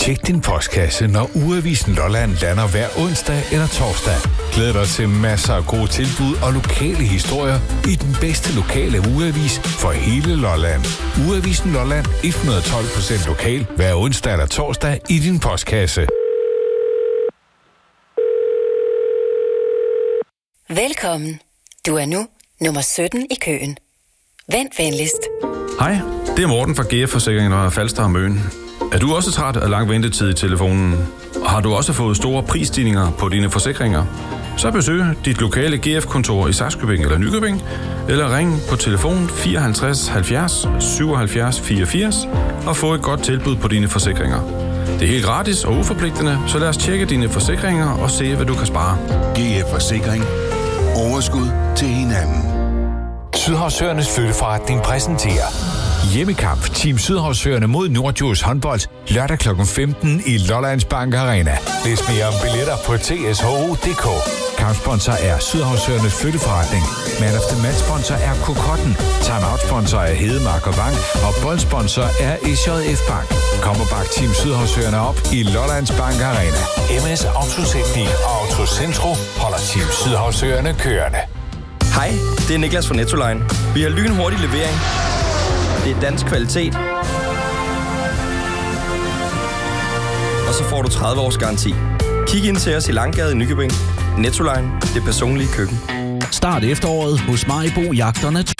Tjek din postkasse, når Ugeavisen Lolland lander hver onsdag eller torsdag. Glæd dig til masser af gode tilbud og lokale historier i den bedste lokale ugeavis for hele Lolland. Ugeavisen Lolland, 112% lokal, hver onsdag eller torsdag i din postkasse. Velkommen. Du er nu nummer 17 i køen. Vent venligst. Hej, det er Morten fra GF Forsikring og Falster og Møn. Er du også træt af lang ventetid i telefonen? Og har du også fået store prisstigninger på dine forsikringer? Så besøg dit lokale GF-kontor i Sakskøbing eller Nykøbing, eller ring på telefon 54 70 77 84 og få et godt tilbud på dine forsikringer. Det er helt gratis og uforpligtende, så lad os tjekke dine forsikringer og se, hvad du kan spare. GF Forsikring. Overskud til hinanden. Sydhavsøernes flytteforretning præsenterer hjemmekamp Team Sydhavsøerne mod Nordjurs håndbold lørdag kl. 15 i Lollands Bank Arena. Læs mere om billetter på tsho.dk. Kampsponsor er Sydhavsøernes flytteforretning. Man of the Match sponsor er Kokotten. Timeout sponsor er Hedemark og Vang. Og boldsponsor er SJF Bank. Kom og bak Team Sydhavsøerne op i Lollands Bank Arena. MS Autoteknik og Autocentro holder Team Sydhavsøerne kørende. Hej, det er Niklas fra Nettoline. Vi har lynhurtig levering. Det er dansk kvalitet. Og så får du 30 års garanti. Kig ind til os i Langgade i Nykøbing. Nettoline, det personlige køkken. Start efteråret hos Maribo Jagterne.